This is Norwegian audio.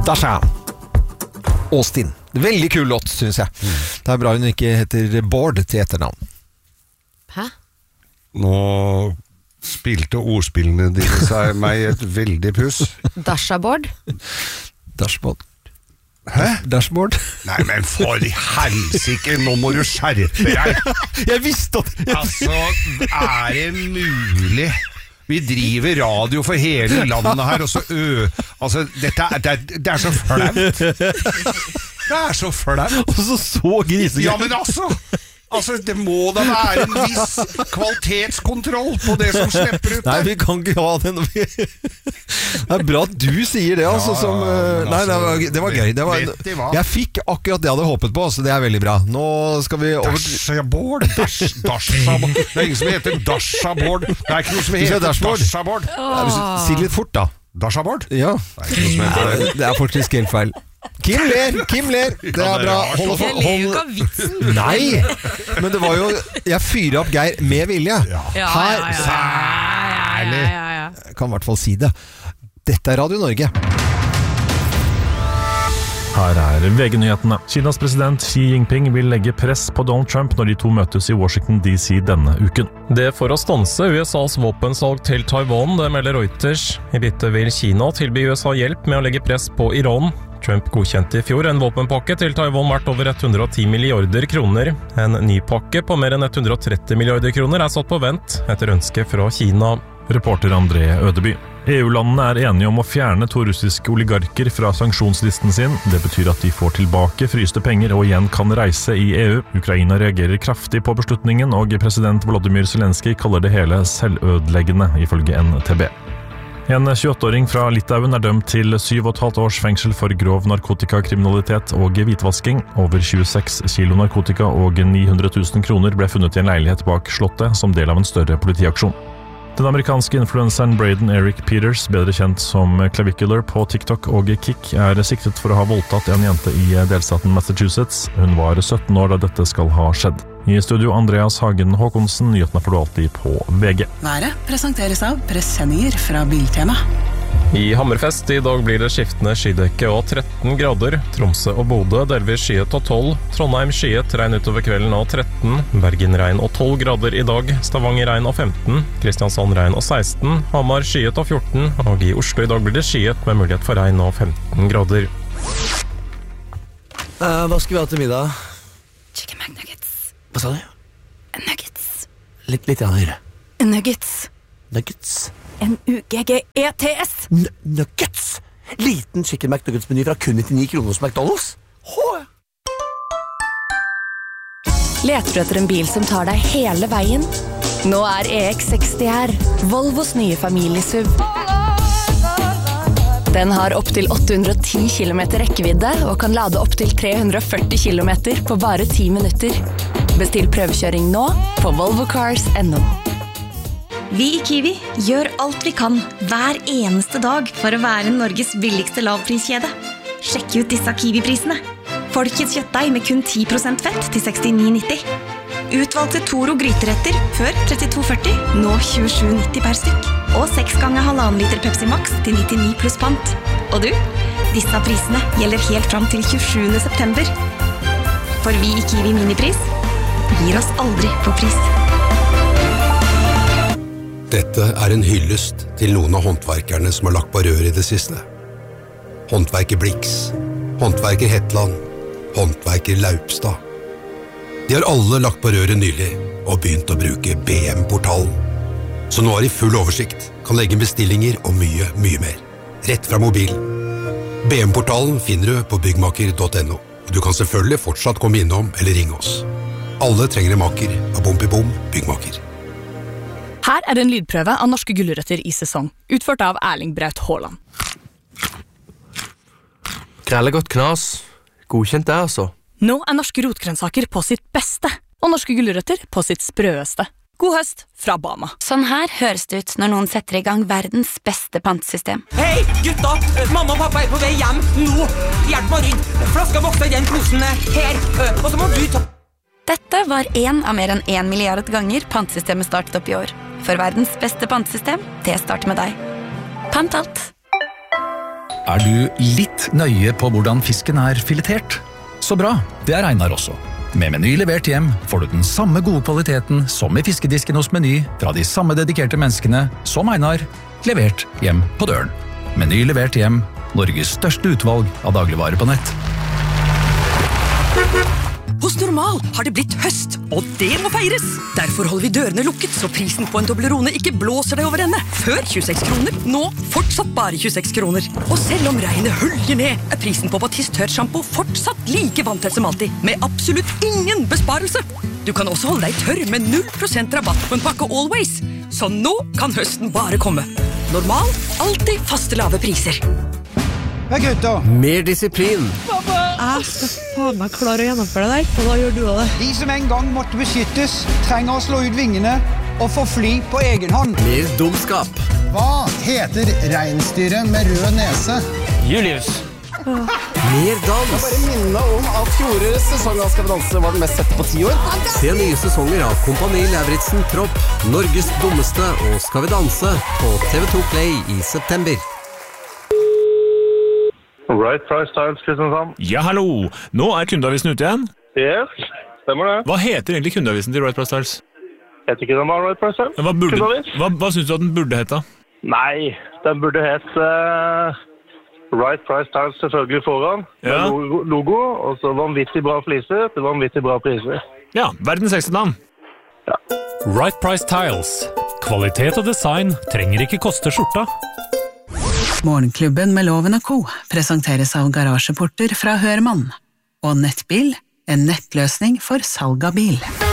Dasha Austin. Veldig kul låt, synes jeg. Det er bra hun ikke heter Bård til etternavn. Hæ? Nå spilte ordspillene dine seg meg et veldig puss. Dashboard? Dashboard. Hæ? Dashboard? Nei, men for helsike, nå må du skjerpe deg. Jeg visste at... Altså, er det mulig? Vi driver radio for hele landet her, og så altså, det er så flaut. Det er så flaut. Og så grisegøy. Ja, men altså, det må da være en viss kvalitetskontroll på det som slipper ut. Nei, vi kan ikke ha det. Det er bra at du sier det, altså. Nei, det var gøy. Jeg fikk akkurat det jeg hadde håpet på, så det er veldig bra. Nå skal vi over... Dashboard. Dashboard. Det er ingen som heter Dashboard. Det er ikke noe som heter Dashboard. Si litt fort, da. Dashboard? Ja. Det er faktisk helt feil. Kim ler. Det er bra. Jeg ler jo ikke av vitsen. Nei, men det var jo... Jeg fyrer opp Geir med vilje. Her, særlig. Jeg kan i hvert fall si det. Dette er Radio Norge. Her er VG-nyhetene. Kinas president Xi Jinping vil legge press på Donald Trump når de to møtes i Washington DC denne uken. Det for å stanse USAs våpensalg til Taiwan, det melder Reuters. I bytte vil Kina tilby USA hjelp med å legge press på Iran. Trump godkjente i fjor en våpenpakke til Taiwan verdt over 110 milliarder kroner. En ny pakke på mer enn 130 milliarder kroner er satt på vent etter ønske fra Kina. Reporter André Ødeby. EU-landene er enige om å fjerne 2 russiske oligarker fra sanksjonslisten sin. Det betyr at de får tilbake fryste penger og igjen kan reise i EU. Ukraina reagerer kraftig på beslutningen, og president Volodymyr Zelenskyj kaller det hele selvødeleggende, ifølge NTB. En 28-åring fra Litauen er dømt til 7,5 års fengsel for grov narkotikakriminalitet og hvitvasking. Over 26 kilo narkotika og 900 000 kroner ble funnet i en leilighet bak slottet som del av en større politiaksjon. Den amerikanske influenseren Braden Eric Peters, bedre kjent som Clavicular på TikTok og Kik, er siktet for å ha voldtatt en jente i delstaten Massachusetts. Hun var 17 år da dette skal ha skjedd. I studio Andreas Hagen Håkonsen, nyhetene får du alltid på VG. Været presenteres av presenninger fra Biltema. I Hammerfest i dag blir det skiftende skydekke og 13 grader. Tromsø og Bodø delvis skyet og 12. Trondheim skyet, regn utover kvelden og 13. Bergen regn og 12 grader i dag. Stavanger regn og 15. Kristiansand regn og 16. Hamar skyet og 14. Og i Oslo i dag blir det skyet med mulighet for regn og 15 grader. Hva skal vi ha til middag? Chicken McNuggets. Hva sa du? Nuggets. Litt høyere. Nuggets. Nuggets. N-U-G-G-E-T-S. Nuggets! Liten chicken McNuggets-meny fra kun 99 kroner hos McDonald's. Leter du etter en bil som tar deg hele veien? Nå er EX60 her, Volvos nye familiesuv. Den har opp til 810 km rekkevidde og kan lade opp til 340 km på bare 10 minutter. Bestill prøvekjøring nå på volvocars.no. Vi i Kiwi gjør alt vi kan hver eneste dag for å være Norges billigste lavpriskjede. Sjekk ut disse Kiwi-prisene. Folkets kjøttdeig med kun 10% fett til 69,90. Utvalgte Toro gryteretter før 32,40, nå 27,90 per stykk. Og 6 ganger 1,5 liter Pepsi Max til 99 pluss pant. Og du, disse prisene gjelder helt fram til 27. september. For vi i Kiwi Minipris gir oss aldri på pris. Dette er en hyllest til noen av håndverkerne som har lagt på rør i det siste. Håndverker Blix, håndverker Hetland, håndverker Laupstad. De har alle lagt på røret nylig og begynt å bruke BM-portalen. Så nå har de full oversikt, kan legge bestillinger og mye, mye mer. Rett fra mobilen. BM-portalen finner du på byggmaker.no. Og du kan selvfølgelig fortsatt komme innom eller ringe oss. Alle trenger en maker av Bom Byggmaker. Her er en lydprøve av norske gulrøtter i sesong, utført av Erling Braut Haaland. Grelle godt knas. Godkjent det, altså. Nå er norske rotgrønnsaker på sitt beste, og norske gulrøtter på sitt sprøeste. God høst fra Bama. Sånn her høres det ut når noen setter i gang verdens beste pantesystem. Hei, gutta! Mamma og pappa er på vei hjem nå! Hjelp meg inn! Flaska vokser i den posen her, og så må du ta... Dette var en av mer enn 1 milliard ganger pantesystemet startet opp i år. For verdens beste pantesystem, det starter med deg. Pant alt. du litt nøye på hvordan fisken filetert? Så bra, det Einar også. Med Meny levert hjem får du den samme gode kvaliteten som i fiskedisken hos Meny fra de samme dedikerte menneskene som Einar, levert hjem på døren. Meny levert hjem, Norges største utvalg av dagligvarer på nett. Hos Normal har det blitt høst, og det må feires. Derfor holder vi dørene lukket, så prisen på en Toblerone ikke blåser deg over ende. Før 26 kroner, nå fortsatt bare 26 kroner. Og selv om regnet hølger ned, prisen på Batiste tørrshampoo fortsatt like vanntett som alltid, med absolutt ingen besparelse. Du kan også holde deg tørr med 0% rabatt på en pakke Always. Så nå kan høsten bare komme. Normal, alltid faste lave priser. Hei gutter! Mer disiplin. Pappa! Jeg skal faen meg klare å gjennomføre det der, og da gjør du det. De som en gang måtte beskyttes, trenger å slå ut vingene og få fly på egen hånd. Mer dumskap. Hva heter reinsdyret med rød nese? Julius. Mer dans. Jeg bare minner om at fjorårets sesong av Skal vi danse var den mest sette på 10 år. Se nye sesonger av Kompani Lauritzen Tropp, Norges dummeste og Skal vi danse på TV2 Play i september. Right Price Tiles, Kristiansand. Ja, hallo! Nå kundeavisen ute igjen. Yes, stemmer det. Hva heter egentlig kundeavisen til Right Price Tiles? Heter ikke den bare Right Price Tiles? Hva synes du at den burde hete? Nei, den burde hete Right Price Tiles selvfølgelig foran. Ja. Med logo, og så vanvittig bra fliser til vanvittig bra priser. Ja, verdens eksternavn. Ja. Right Price Tiles. Kvalitet og design trenger ikke koste skjorta. Morgenklubben med Loven & Co. presenteres av garasjeporter fra Hørmann. Og Nettbil, en nettløsning for salg av bil.